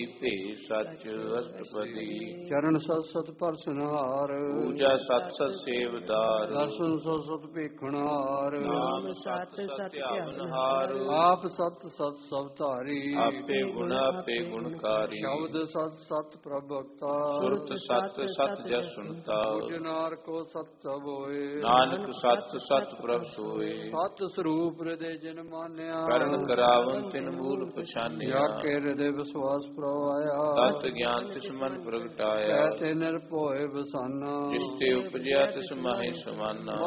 ਭੇ ਸਚ ਅਸ਼ਟਪਦੀ। ਚਰਨ ਸਤ ਸਤ ਪਰਸਨਹਾਰ, ਪੂਜਾ ਸਤ ਸਤ ਸੇਵਦਾਰ। ਦਰਸ਼ਨ ਸਤ ਸਤ ਭੇਖਣਹਾਰ, ਨਾਮ ਸਤ ਸਤ ਧਿਆਵਨਹਾਰ। ਆਪ ਸਤ ਸਤ ਸਭ ਧਾਰੀ, ਆਪੇ ਗੁਣ ਆਪੇ ਗੁਣਕਾਰੀ। ਸ਼ਬਦ ਸਤ ਸਤ ਪ੍ਰਭਕਤਾ, ਸੁਰਤ ਸਤ ਸਤ ਜਸ ਸੁਨਤਾ। ਜਨਾਰ ਕੋ ਸਤ ਸਭ ਹੋਏ, ਨਾਨਕ ਸਤ ਸਤ ਪ੍ਰਭ ਸੋਏ। ਸਤ ਸਰੂਪ ਹਿਰਦੇ ਜਿਨ ਮਾਨਿਆ, ਕਰਨ ਕਰਾਵਨ ਤਿਨ ਮੂਲ ਪਛਾਨਿਆ। ਜਾ ਕੇ ਹਿਰਦੇ ਵਿਸ਼ਵਾਸ ਪ੍ਰਭ ਆਇਆ, ਤਤ ਗਿਆਨ ਤਿਸ ਮਨ ਪ੍ਰਗਟਾਇਆ। ਐਸੇ ਨਿਰਭਉ ਬਸਾਨਾ, ਜਿਸ ਤੇ ਉਪਜਿਆ ਤਿਸ ਮਾਹੀ ਸਮਾਨਾ।